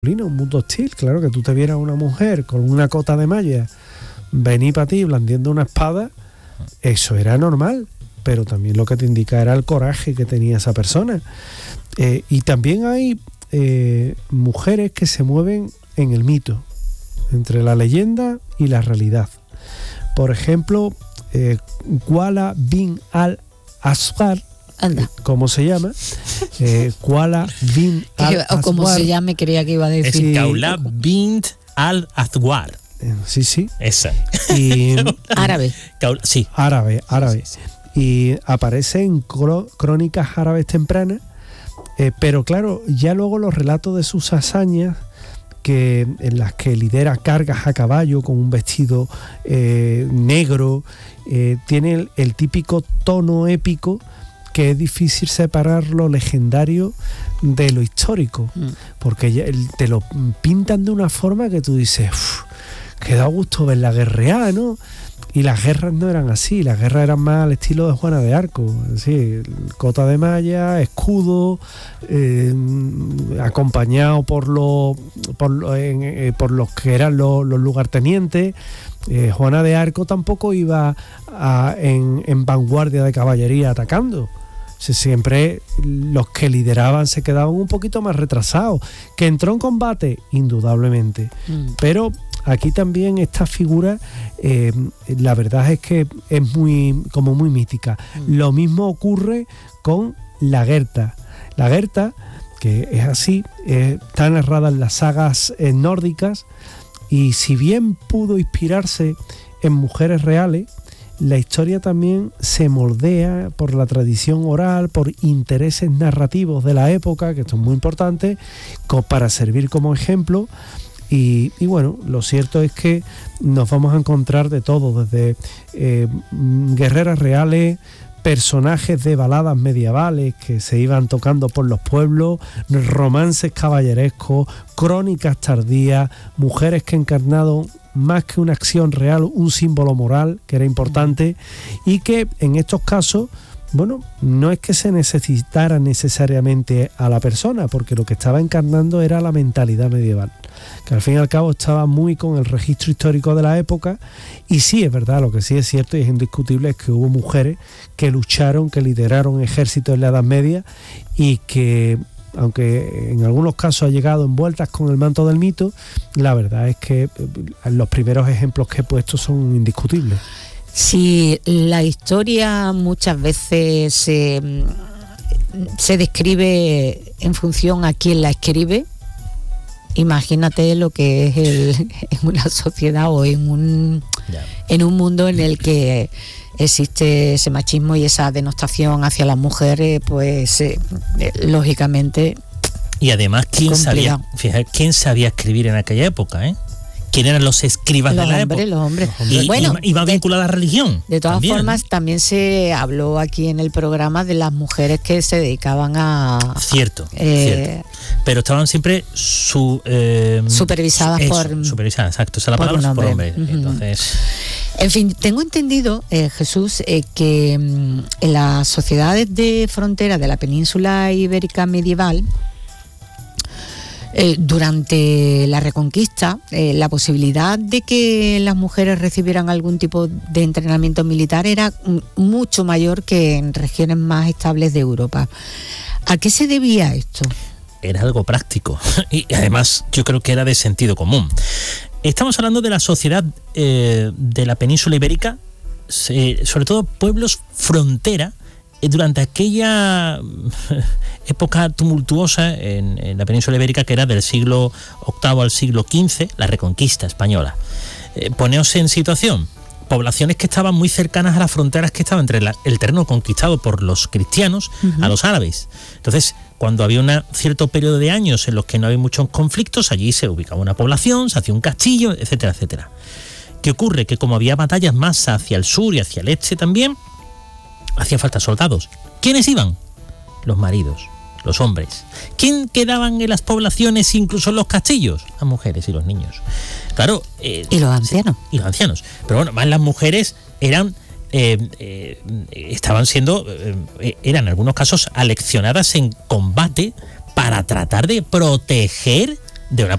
un mundo hostil. Claro, que tú te vieras una mujer con una cota de malla venir para ti blandiendo una espada, eso era normal, pero también lo que te indica era el coraje que tenía esa persona. Y también hay mujeres que se mueven en el mito, entre la leyenda y la realidad. Por ejemplo, Kuala bin al-Asghar, ¿cómo se llama? Kuala bin al-Asghar. O como se llame, creía que iba a decir. Es Kaula bint al-Asghar. Sí. Esa. Y árabe. Sí. Árabe. Sí. Y aparece en crónicas árabes tempranas, pero claro, ya luego los relatos de sus hazañas, en las que lidera cargas a caballo con un vestido negro, tiene el típico tono épico, que es difícil separar lo legendario de lo histórico, porque ya te lo pintan de una forma que tú dices, que da gusto verla guerrear, ¿no? Y las guerras no eran así, las guerras eran más al estilo de Juana de Arco, así, cota de malla, escudo, acompañado por los que eran los lugartenientes. Juana de Arco tampoco iba en vanguardia de caballería atacando. Siempre los que lideraban se quedaban un poquito más retrasados. ¿Que entró en combate? Indudablemente. Pero aquí también esta figura, la verdad es que es muy mítica. Lo mismo ocurre con la Gerta. La Gerta, que es así, está narrada en las sagas nórdicas, y si bien pudo inspirarse en mujeres reales, la historia también se moldea por la tradición oral, por intereses narrativos de la época, que esto es muy importante, para servir como ejemplo. Y bueno, lo cierto es que nos vamos a encontrar de todo, desde guerreras reales, personajes de baladas medievales que se iban tocando por los pueblos, romances caballerescos, crónicas tardías, mujeres que encarnaron más que una acción real, un símbolo moral que era importante, y que en estos casos, bueno, no es que se necesitara necesariamente a la persona, porque lo que estaba encarnando era la mentalidad medieval, que al fin y al cabo estaba muy con el registro histórico de la época. Y sí, es verdad, lo que sí es cierto y es indiscutible es que hubo mujeres que lucharon, que lideraron ejércitos en la Edad Media, y que, aunque en algunos casos ha llegado envueltas con el manto del mito, la verdad es que los primeros ejemplos que he puesto son indiscutibles. Sí, la historia muchas veces se describe en función a quién la escribe. Imagínate lo que es en una sociedad o en un mundo en el que existe ese machismo y esa denostación hacia las mujeres, pues lógicamente. Y además, ¿quién sabía escribir en aquella época, ¿Quién eran los escribas de la época? Los hombres. Y bueno, iba vinculada a la religión. De todas formas, también se habló aquí en el programa de las mujeres que se dedicaban a... Cierto. Pero estaban siempre supervisadas por... Supervisadas, exacto. Esa es la palabra, por hombres. Entonces... En fin, tengo entendido, Jesús, que en las sociedades de frontera de la península ibérica medieval, durante la Reconquista, la posibilidad de que las mujeres recibieran algún tipo de entrenamiento militar era mucho mayor que en regiones más estables de Europa. ¿A qué se debía esto? Era algo práctico y además yo creo que era de sentido común. Estamos hablando de la sociedad de la península ibérica, sobre todo pueblos frontera, durante aquella época tumultuosa en la península ibérica, que era del siglo VIII al siglo XV, la Reconquista española. Poneos en situación, poblaciones que estaban muy cercanas a las fronteras que estaban entre el terreno conquistado por los cristianos a los árabes. Entonces, cuando había un cierto periodo de años en los que no había muchos conflictos, allí se ubicaba una población, se hacía un castillo, etcétera, etcétera. ¿Qué ocurre? Que como había batallas más hacia el sur y hacia el este también, hacía falta soldados. ¿Quiénes iban? Los maridos, los hombres. ¿Quién quedaban en las poblaciones, incluso en los castillos? Las mujeres y los niños. Claro. Y los ancianos. Y los ancianos. Pero bueno, más las mujeres eran en algunos casos aleccionadas en combate para tratar de proteger de una